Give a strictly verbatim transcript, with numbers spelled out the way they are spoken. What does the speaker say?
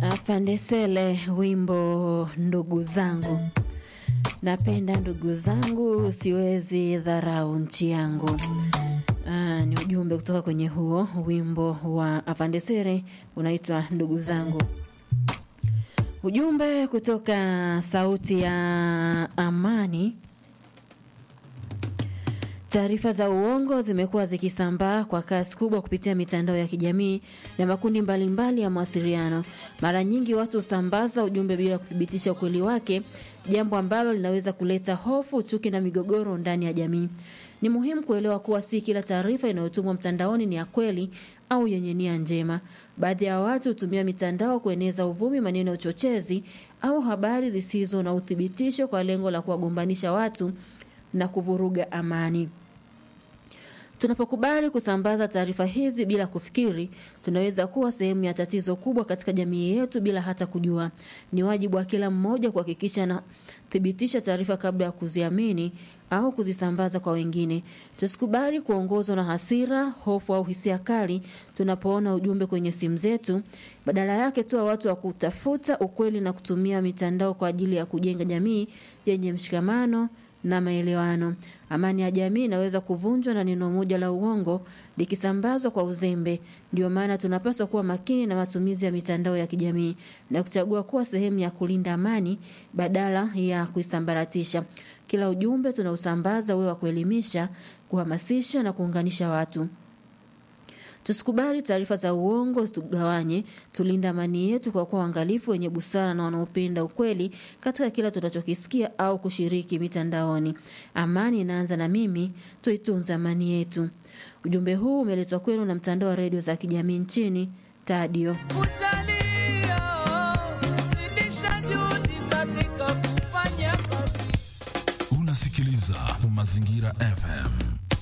Afande Sele, wimbo ndugu zangu. Napenda ndugu zangu, siwezi dharau nchi yangu. Aa, ni ujumbe kutoka kwenye huo wimbo wa Afande Sele unaitwa ndugu zangu. Ujumbe kutoka Sauti ya Amani. Taarifa za uongo zimekuwa zikisambaa kwa kasi kubwa kupitia mitandao ya kijamii na makundi mbalimbali ya mawasiliano. Mara nyingi watu husambaza ujumbe bila kuthibitisha ukweli wake, jambo ambalo linaweza kuleta hofu, chuki na migogoro ndani ya jamii. Ni muhimu kuelewa kuwa si kila taarifa inayotumwa mtandaoni ni ya kweli au yenye nia njema. Baadhi ya watu hutumia mitandao kueneza uvumi, maneno ya uchochezi au habari zisizo na uthibitisho kwa lengo la kuwagombanisha watu na kuvuruga amani. Tunapokubali kusambaza taarifa hizi bila kufikiri, tunaweza kuwa sehemu ya tatizo kubwa katika jamii yetu bila hata kujua. Ni wajibu wa kila mmoja kuhakikisha na thibitisha taarifa kabla ya kuziamini au kuzisambaza kwa wengine. Tusikubali kuongozwa na hasira, hofu au hisia kali tunapoona ujumbe kwenye simu zetu. Badala yake tuwe watu wa kutafuta ukweli na kutumia mitandao kwa ajili ya kujenga jamii yenye mshikamano na maelewano. Amani ya jamii inaweza kuvunjwa na neno moja la uongo likisambazwa kwa uzembe. Ndio maana tunapaswa kuwa makini na matumizi ya mitandao ya kijamii na kuchagua kuwa sehemu ya kulinda amani badala ya kuisambaratisha. Kila ujumbe tunausambaza uwe wa kuelimisha, kuhamasisha na kuunganisha watu. Tusikubali taarifa za uongo zitugawanye. Tulinda amani yetu kwa kuwa waangalifu, wenye busara na wanaopenda ukweli katika kila tunachokisikia au kushiriki mitandaoni. Amani inaanza na mimi, tuitunze amani yetu. Ujumbe huu umeletwa kwenu na mtandao wa redio za kijamii nchini Tadio. Unasikiliza Mazingira F M.